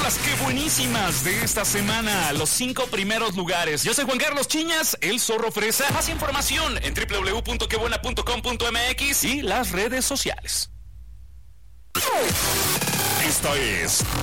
las que buenísimas de esta semana, los 5 primeros lugares. Yo soy Juan Carlos Chiñas, el Zorro Fresa. Más información en www.quebuena.com.mx y las redes sociales. Esta es